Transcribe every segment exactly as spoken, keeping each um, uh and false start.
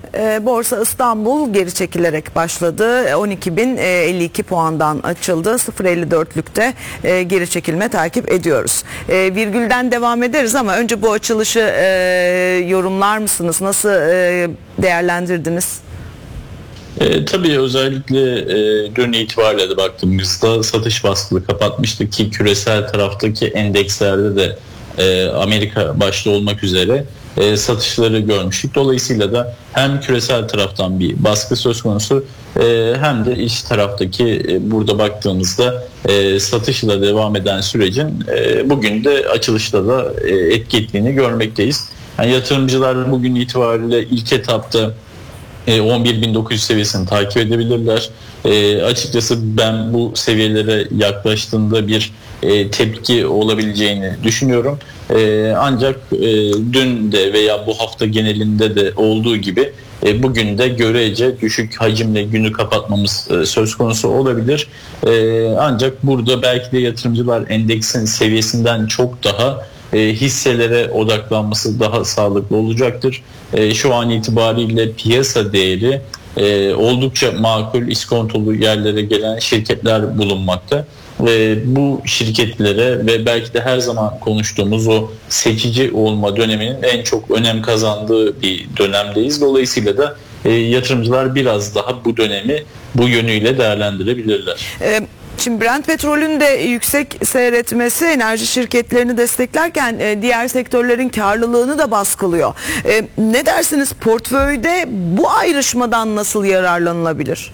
E, Borsa İstanbul geri çekilerek başladı. on iki bin elli iki puandan açıldı. sıfır virgül elli dörtlükte e, geri çekilme takip ediyoruz. E, virgülden devam ederiz ama önce bu açılışı e, yorumlar mısınız? Nasıl e, değerlendirdiniz? E, tabii özellikle e, dün itibariyle de baktığımızda satış baskılı kapatmıştı ki küresel taraftaki endekslerde de e, Amerika başta olmak üzere e, satışları görmüştük. Dolayısıyla da hem küresel taraftan bir baskı söz konusu e, hem de iç taraftaki e, burada baktığımızda e, satışla devam eden sürecin e, bugün de açılışta da e, etki ettiğini görmekteyiz. Yani yatırımcılar bugün itibariyle ilk etapta on bir bin dokuz yüz seviyesini takip edebilirler. E, açıkçası ben bu seviyelere yaklaştığında bir e, tepki olabileceğini düşünüyorum. E, ancak e, dün de veya bu hafta genelinde de olduğu gibi e, bugün de görece düşük hacimle günü kapatmamız e, söz konusu olabilir. E, ancak burada belki de yatırımcılar endeksin seviyesinden çok daha E, hisselere odaklanması daha sağlıklı olacaktır. E, şu an itibariyle piyasa değeri e, oldukça makul iskontolu yerlere gelen şirketler bulunmakta. E, bu şirketlere ve belki de her zaman konuştuğumuz o seçici olma döneminin en çok önem kazandığı bir dönemdeyiz. Dolayısıyla da e, yatırımcılar biraz daha bu dönemi bu yönüyle değerlendirebilirler. Evet. Şimdi Brent petrolün de yüksek seyretmesi enerji şirketlerini desteklerken e, diğer sektörlerin karlılığını da baskılıyor. E, ne dersiniz, portföyde bu ayrışmadan nasıl yararlanılabilir?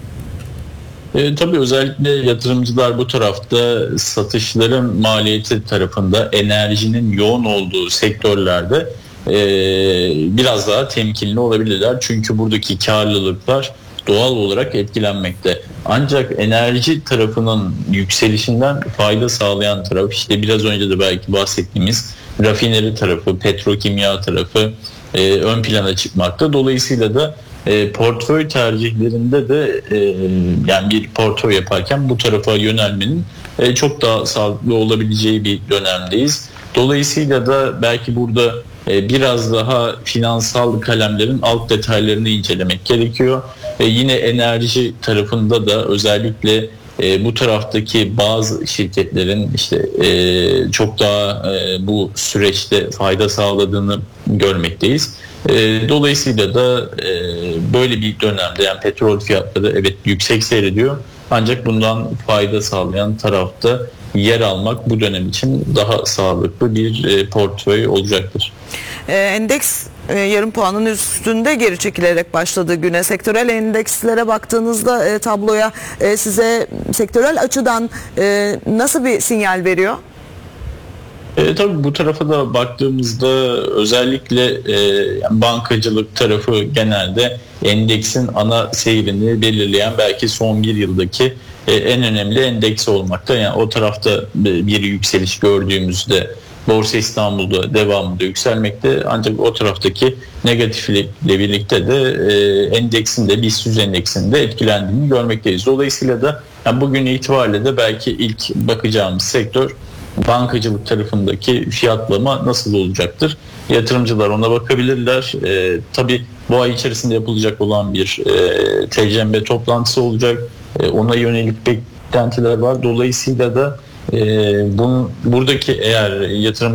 E, tabii özellikle yatırımcılar bu tarafta satışların maliyeti tarafında enerjinin yoğun olduğu sektörlerde e, biraz daha temkinli olabilirler. Çünkü buradaki karlılıklar doğal olarak etkilenmekte. Ancak enerji tarafının yükselişinden fayda sağlayan taraf, işte biraz önce de belki bahsettiğimiz rafineri tarafı, petrokimya tarafı e, ön plana çıkmakta. Dolayısıyla da e, portföy tercihlerinde de e, yani bir portföy yaparken bu tarafa yönelmenin e, çok daha sağlıklı olabileceği bir dönemdeyiz. Dolayısıyla da belki burada e, biraz daha finansal kalemlerin alt detaylarını incelemek gerekiyor. E, yine enerji tarafında da özellikle e, bu taraftaki bazı şirketlerin işte e, çok daha e, bu süreçte fayda sağladığını görmekteyiz. E, dolayısıyla da e, böyle bir dönemde yani petrol fiyatları evet yüksek seyrediyor. Ancak bundan fayda sağlayan tarafta yer almak bu dönem için daha sağlıklı bir e, portföy olacaktır. E, endeks e, yarım puanın üstünde geri çekilerek başladığı güne. Sektörel endekslere baktığınızda e, tabloya e, size sektörel açıdan e, nasıl bir sinyal veriyor? E, tabii bu tarafa da baktığımızda özellikle e, yani bankacılık tarafı genelde endeksin ana seyrini belirleyen belki son bir yıldaki e, en önemli endeks olmakta. Yani o tarafta bir yükseliş gördüğümüzde Borsa İstanbul'da devamında yükselmekte. Ancak o taraftaki negatifle birlikte de e, endeksin de BIST yüz endeksinin de etkilendiğini görmekteyiz. Dolayısıyla da yani bugün itibariyle de belki ilk bakacağımız sektör bankacılık tarafındaki fiyatlama nasıl olacaktır? Yatırımcılar ona bakabilirler. E, tabii bu ay içerisinde yapılacak olan bir e, T C M B toplantısı olacak. E, ona yönelik beklentiler var. Dolayısıyla da e, bunun, buradaki eğer yatırım